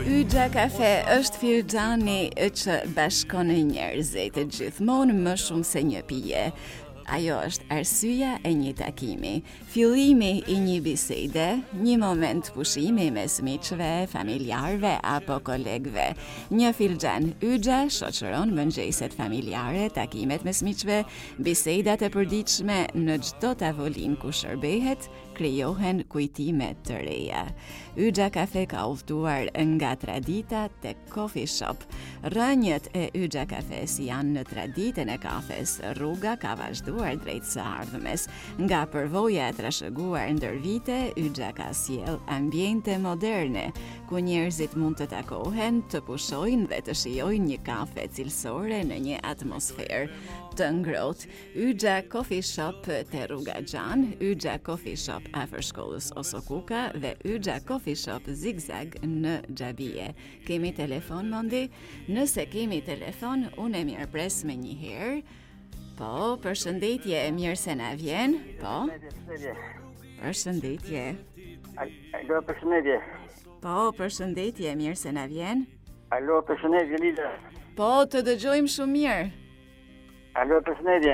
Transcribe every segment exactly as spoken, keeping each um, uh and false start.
Yxha kafe është filxhani që bashkon njerëzit, gjithmonë më shumë se një pije. Ajo është arsyeja e një takimi, fillimi i një bisede, një moment pushimi mes miqve, familjarëve apo kolegëve. Një filxhan yxha shoqëron mëngjeset familjare, takimet mes miqve, bisedat e përditshme në çdo tavolinë ku shërbehet, krijohen kujtime të reja. Yxha kafe ka udhëtuar nga tradita tek coffee shop. Rënjët e Yxha kafes janë në traditën e kafes. Rruga ka vazhduar drejt së ardhmes. Nga përvoja e trashëguar ndër vite, Yxha ka sjell ambiente moderne, ku njerëzit mund të takohen, të pushojnë dhe të shijojnë një kafe cilësore në një atmosferë të ngrohtë. Yxha Coffee Shop te rruga Xhan, Yxha Coffee Shop afër shkollës Osokuka dhe Yxha Coffee Shop Zigzag në Xhabie. Kemi telefon Mondi? Nëse kemi telefon, unë e mirëpres me një herë. Po, përshëndetje, mirë se na vjen. Po. Përshëndetje. Alo, përshëndetje. Po, përshëndetje, mirë se na vjen. Alo, përshëndetje, Lida. Po, të dëgjojmë shumë mirë. Alo, përshëndetje.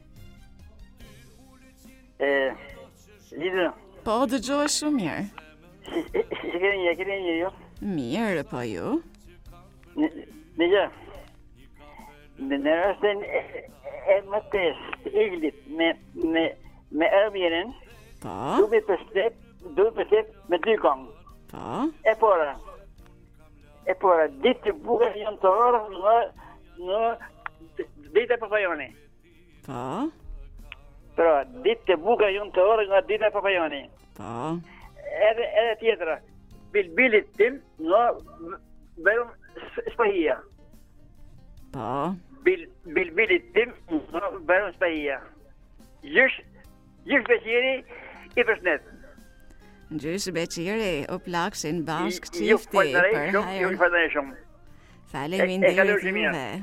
E, Lida. Po, dëgjoj shumë mirë. Si, si keni një, keni një, jo? Mirë, po ju? Në gjë, në rastën e, e më tes, iglit, me, me, me Erminin, Po, du me përshtet, du me përshtet me dy kongë. po, E pora, e pora, ditë të bukur janë të orë në, në ditë e papajoni. po, Pra, ditë të bukur janë të orë nga ditë e papajoni. po, Edhe, edhe tjetëra, bilbilit tim në verëm spahia. po. Bil, bilbilit tim në verëm spahia. Gjysh, gjysh beqiri i përshnet. Gjysh Beqiri, u plakshin bashk Ju qifti falenderoj për shumë, ju hajër. falenderoj shumë. E- e Faleminderit kaloj që mirë. juve.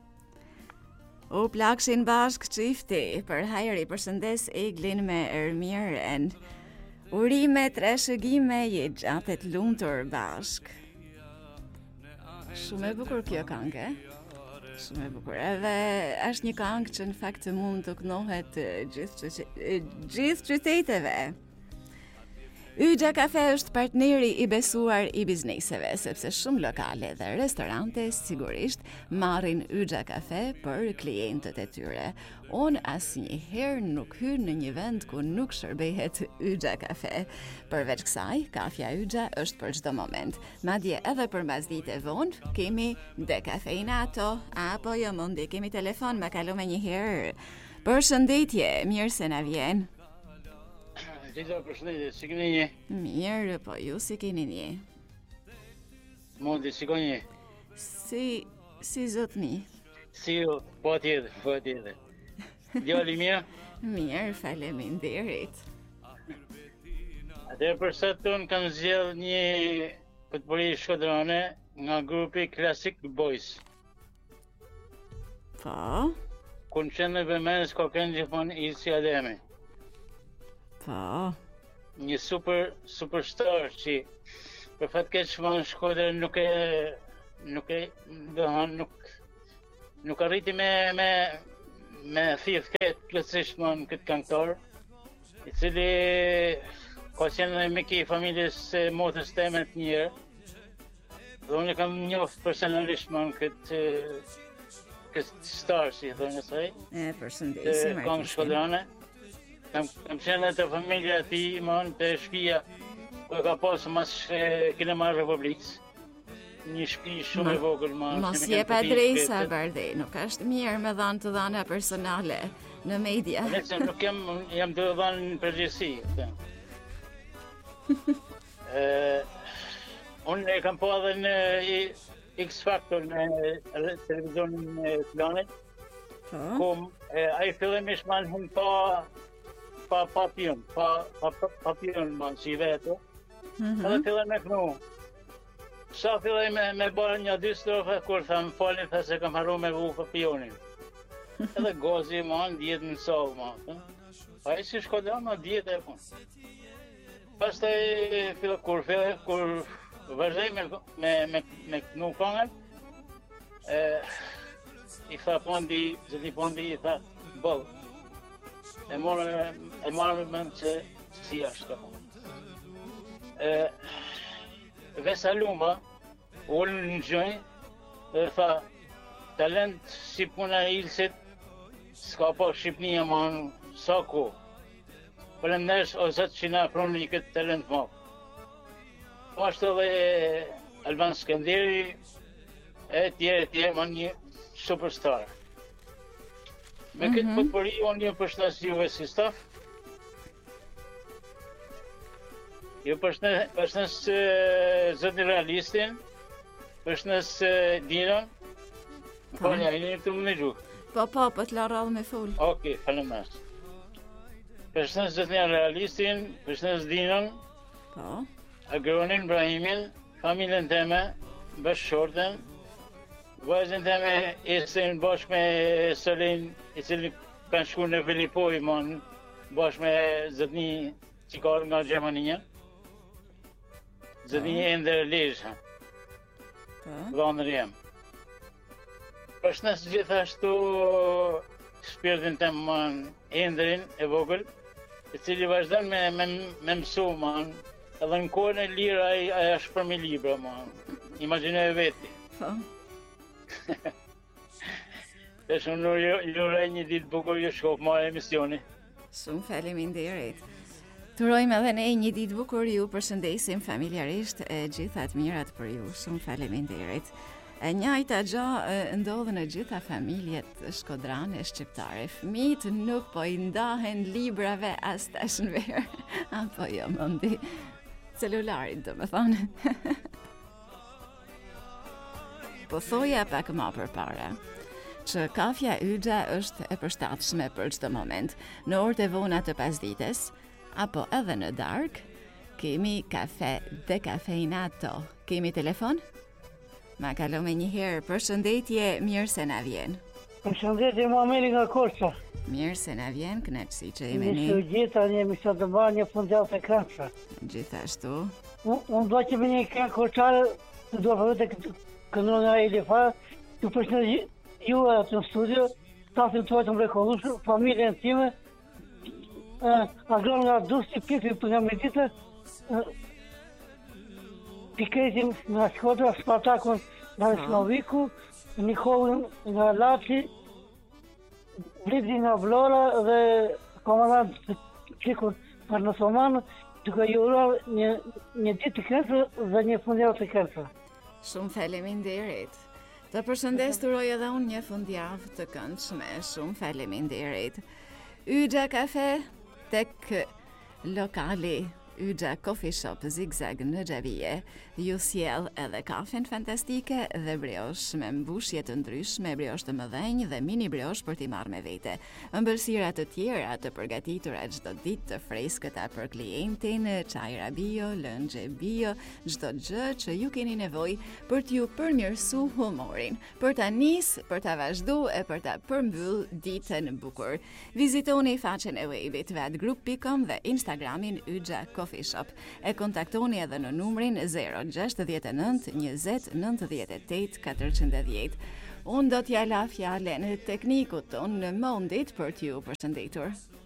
U plakshin bashk qifti për hajër, i përshëndes Eglin me Ermiren. Urime, trashëgime, je gjatet lumtur bashk. Shumë e bukur kjo këngë. Shumë e bukur. Edhe është një këngë që në fakt mund të kënohet eh, gjithë qytet- eh, gjithë qyteteve. Yxha Kafe është partneri i besuar i bizneseve, sepse shumë lokale dhe restorante sigurisht marrin Yxha Kafe për klientët e tyre. Unë asnjëherë nuk hy në një vend ku nuk shërbehet Yxha Kafe. Përveç kësaj, kafja Yxha është për çdo moment. Madje edhe për mbasditë vonë kemi dekafeinato, apo jo Mondi, kemi telefon, ma kalu me një herë. Përshëndetje, mirë se na vjen. Lida, përshëndetje, si keni një? Mirë, po ju si keni një? Mondi, si keni një? Si, si zotni? Si ju, po tjetër, po tjetër. Djali mia, Mirë, faleminderit. atëherë për sot tonë kam zgjedh një futbollist shkodrane nga grupi Classic Boys. Po, Ku në qendër vëmendjes ka kënë gjithmonë Ilsi Ademi. po, Një super superstar që për fat keq më në Shkodër nuk e nuk e do han nuk nuk arriti me me me thith këtë plotësisht më në këtë këngëtar, i cili ka qenë me ki familjes e motës teme të mirë. Dhe unë e kam njoft personalisht më në këtë këtë star, si thonë asaj, e të përshëndesim kam artistin. shkodrane. Kam, kam qenë të familja e tij, më në të shtëpia ku e ka pasur mas kinema Republikës. Një shtëpi shumë Ma- e vogël më. Mos jep adresa, Bardhi, nuk është mirë me dhanë të dhana personale në media. Nëse nuk jam jam të dhënë në përgjithësi. them. Ë, unë e kam pa edhe në i- X Factor në në televizionin e Planit, Po, ku e, ai fillimisht më hin pa pa pa pion, pa pa pa, pa pion më si vetë. mhm, Edhe filloj me kënu. Sa filloj me, me bërë një dy strofe, kur tham falin, tha se kam harru me vu papionin. Edhe gozi ma në djetë në savë ma. Pa e si shkodra ma djetë e punë. Pastaj filloj kur filloj, kur vazhdoj me me me me kënu këngën. E i tha Pondi, zoti Pondi i tha, boll. E morë e marrë me mend se si është apo. E Vesa Luma ullë në gjëj dhe tha, talent si puna e Ilsit s'ka pa Shqipnia ma në sa ko. Përëndesh o zëtë që na proni këtë talent ma. Po ashtë edhe Alban Skënderi e tjerë e tjerë ma një superstar. Me këtë mm-hmm. pëtëpëri, unë një përshëndes juve si staf. Ju përshëndes zëtin realistin, përshëndes Dinon. Po një, një të më në gjukë. Po, po, po të larall me full. Oke, faleminderit. Përshëndes zëtin realistin, përshëndes Dinon. Po. Agronin Ibrahimin, familjen teme, bashkëshorten. Vajzën teme ishin bashkë me Selin, i cili kanë shku në Filipoj, mon, bashkë me zëtni që ka nga Gjermania. Zëtni e ndër lejshë, dhëndër jem. Përshëndes gjithashtu shpirtin tem, mon, Endrin e vogël, i cili vazhdon me, me, me mësu, mon, edhe në kohën e lirë ai është për me libra, mon. Imagjinoj veti. Po. Dhe shumë në urej një ditë bukur ju shkop marrë emisioni. Shumë faleminderit. Turojmë edhe ne një ditë bukur, ju përshëndesim familjarisht e gjithat mirat për ju. Shumë faleminderit. E njajta gjë ndodhë në gjitha familjet shkodrane shqiptare. Fëmijët nuk po i ndahen librave as tash në verë. Apo jo, mundi celularit, do me thonë. Po thoja pak ma përpara, që kafja yxha është e përshtatshme për çdo moment. Në orët e vona të pasdites, apo edhe në darkë, kemi kafe dhe kafeinato. Kemi telefon? Ma kalome një herë, përshëndetje, mirë se na vjen. Përshëndetje, Muhamedi nga Korça. Mirë se na vjen, kënaqësi që jemi ne. Një gjitha një emision të mbarë një fundjavë të këndshme. Gjithashtu. Unë do që me një këngë korçare, të do përve të këndon nga Elifa, ju përshëndes ju atë në studio, stafin tuaj të mrekullueshëm, familjen time, agron nga Dusti, Pipi për nga Meditë, Piketin nga Shkodra, Spartakun nga Sloviku, Nikolin nga Laçi, Blidi nga Vlora dhe komandant Qikur për në Soman, duke ju uruar një, një ditë të këndshme dhe një fundjavë të këndshme. Shumë faleminderit. Të përshëndes të uroj edhe unë një fundjavë të këndshme. Shumë faleminderit. Yxha Kafe tek lokali Yxha Coffee Shop Zigzag në Xhavije ju sjell edhe kafen fantastike dhe briosh me mbushje të ndryshme, briosh të mëdhenj dhe mini briosh për t'i marrë me vete. Ëmbëlsira të tjera të përgatitura çdo ditë të freskëta për klientin, çajra bio, lëngje bio, çdo gjë që ju keni nevojë për t'ju përmirësu humorin, për ta nis, për ta vazhdu e për ta përmbyll ditën bukur. Vizitoni faqen e webit vatgroup dot com dhe Instagramin Yxha Coffee Shop. E kontaktoni edhe në numrin zero gjasht e nëntë njëzet nëntëdhjetë e tetë katërqind e dhjetë. Unë do t'ja la fjalen teknikut tonë në mondit për t'ju përshëndetur.